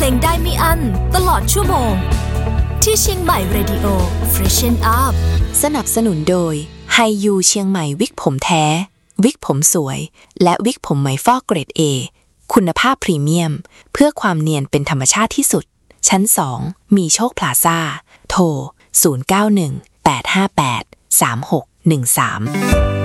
ลงได้ไม่อั้นตลอดชั่วโมงที่เชียงใหม่ Radio Freshen Up สนับสนุนโดยไฮยูเชียงใหม่วิกผมแท้วิกผมสวยและวิกผมไหมฟอกเกรด A คุณภาพพรีเมียมเพื่อความเนียนเป็นธรรมชาติที่สุดชั้น2มีโชคพลาซ่าโทร0918583613